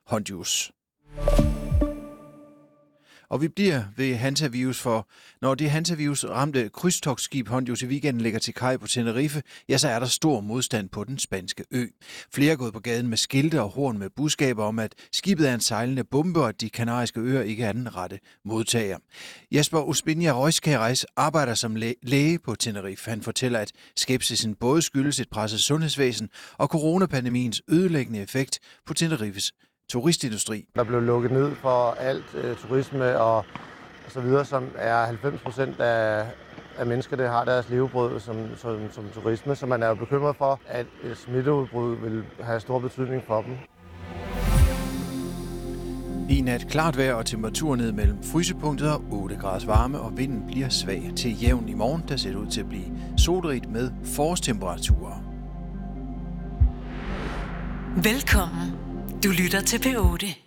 Hondius. Og vi bliver ved hantavirus, for når det hantavirus ramte krydstogtskib Hondius i weekenden ligger til kaj på Tenerife, ja, så er der stor modstand på den spanske ø. Flere er gået på gaden med skilte og horn med budskaber om, at skibet er en sejlende bombe, og at de kanariske øer ikke er den rette modtager. Jasper Ospinja Royskareis arbejder som læge på Tenerife. Han fortæller, at skepsisen både skyldes et presset sundhedsvæsen og coronapandemiens ødelæggende effekt på Tenerifes turistindustri. Der blev lukket ned for alt turisme og så videre, som er 90% af mennesker, der har deres levebrød som turisme. Så man er jo bekymret for, at et smitteudbrud vil have stor betydning for dem. I nat klart vejr og temperatur ned mellem frysepunktet og 8 graders varme, og vinden bliver svag til jævn i morgen, der ser ud til at blive solrigt med forårstemperaturer. Velkommen. Du lytter til P8.